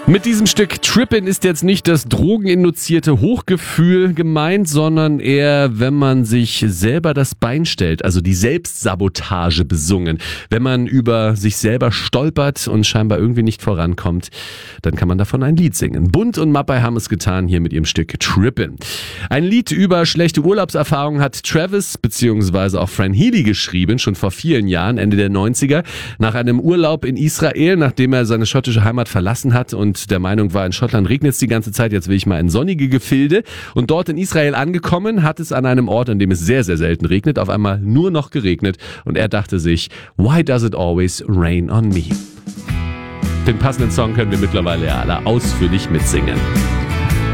Mit diesem Stück Trippin' ist jetzt nicht das drogeninduzierte Hochgefühl gemeint, sondern eher, wenn man sich selber das Bein stellt, also die Selbstsabotage besungen. Wenn man über sich selber stolpert und scheinbar irgendwie nicht vorankommt, dann kann man davon ein Lied singen. Bund und Mappai haben es getan hier mit ihrem Stück Trippin'. Ein Lied über schlechte Urlaubserfahrungen hat Travis bzw. auch Fran Healy geschrieben, schon vor vielen Jahren, Ende der 90er, nach einem Urlaub in Israel, nachdem er seine schottische Heimat verlassen hat und der Meinung war, in Schottland regnet es die ganze Zeit, jetzt will ich mal in sonnige Gefilde. Und dort in Israel angekommen, hat es an einem Ort, an dem es sehr, sehr selten regnet, auf einmal nur noch geregnet. Und er dachte sich, why does it always rain on me? Den passenden Song können wir mittlerweile ja alle ausführlich mitsingen.